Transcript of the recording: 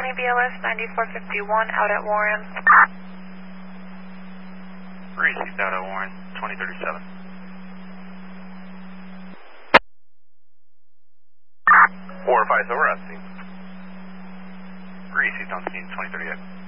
County BLS 9451 out at Warren. Received out at Warren, 2037. 4-5, so we're on scene. Received on scene, 2038.